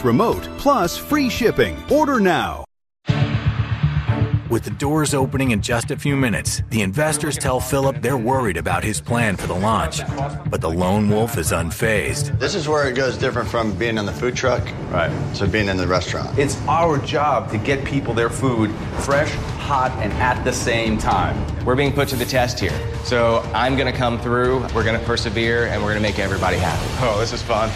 remote, plus free shipping. Order now. With the doors opening in just a few minutes, the investors tell Philip they're worried about his plan for the launch. But the lone wolf is unfazed. This is where it goes different from being in the food truck, right, to being in the restaurant. It's our job to get people their food fresh, hot, and at the same time. We're being put to the test here. So I'm going to come through, we're going to persevere, and we're going to make everybody happy. Oh, this is fun.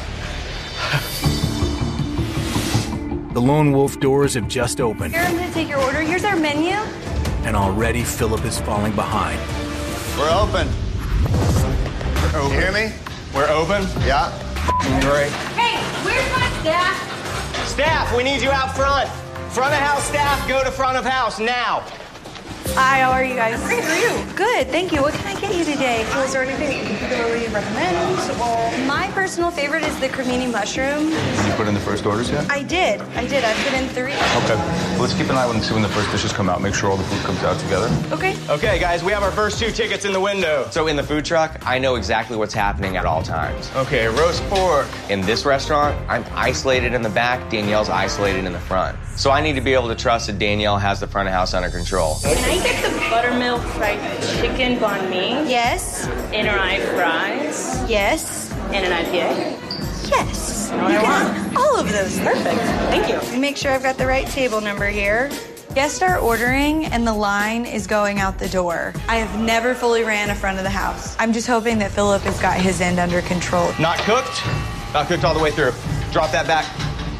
The lone wolf doors have just opened. Here, I'm going to take your order. Here's our menu. And already Philip is falling behind. We're open. You hear me? We're open? Yeah. Great. Hey, where's my staff? Staff, we need you out front. Front of house staff, go to front of house now. Hi, how are you guys? Great, how are you? Good, thank you. What can I get you today? Is there anything that you particularly recommend? Or... My personal favorite is the cremini mushroom. Did you put in the first orders yet? I did. I put in 3. Okay. Well, let's keep an eye and see when the first dishes come out. Make sure all the food comes out together. Okay. Okay, guys, we have our first 2 tickets in the window. So in the food truck, I know exactly what's happening at all times. Okay, roast pork. In this restaurant, I'm isolated in the back, Danielle's isolated in the front. So I need to be able to trust that Danielle has the front of house under control. Can I get the buttermilk fried chicken banh mi? Yes. Inner eye fries? Yes. And an IPA? Yes. What I want. All of those. Perfect. Thank you. Let me make sure I've got the right table number here. Guests are ordering and the line is going out the door. I have never fully ran a front of the house. I'm just hoping that Philip has got his end under control. Not cooked? Not cooked all the way through. Drop that back.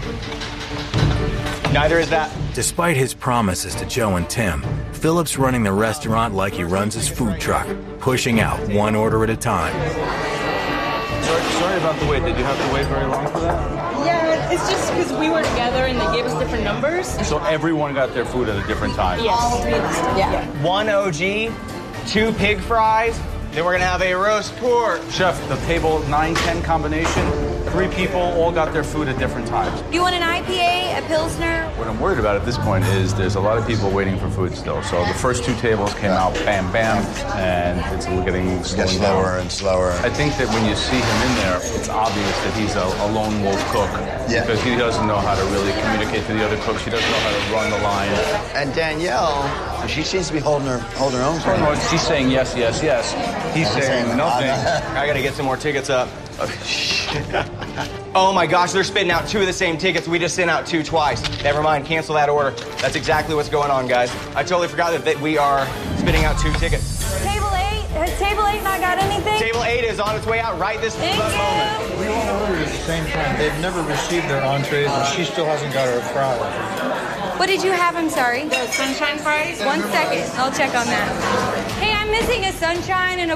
Neither is that. Despite his promises to Joe and Tim, Philip's running the restaurant like he runs his food truck, pushing out one order at a time. Sorry about the wait. Did you have to wait very long for that? Yeah, it's just because we were together and they gave us different numbers. So everyone got their food at a different time? Yes. All 3 of us. Yeah. 1 OG, 2 pig fries, then we're gonna have a roast pork. Chef, the table 9-10 combination, 3 people all got their food at different times. You want an IPA, a Pilsner? What I'm worried about at this point is there's a lot of people waiting for food still. So the first 2 tables came out bam, bam, and it's getting slower and slower. I think that when you see him in there, it's obvious that he's a lone wolf cook. Yeah. Because he doesn't know how to really communicate to the other cooks. He doesn't know how to run the line. And Danielle, she seems to be holding her own. No, she's saying yes, yes, yes. He's saying nothing. I gotta get some more tickets up. Oh my gosh, they're spitting out 2 of the same tickets. We just sent out 2 twice. Never mind, cancel that order. That's exactly what's going on, guys. I totally forgot that we are spitting out 2 tickets. Table 8? Has Table 8 not got anything? Table 8 is on its way out right this moment. We all ordered at the same time. They've never received their entrees, and she still hasn't got her fries. What did you have? I'm sorry. The sunshine fries? 1 second. I'll check on that. Hey, I'm missing a sunshine and a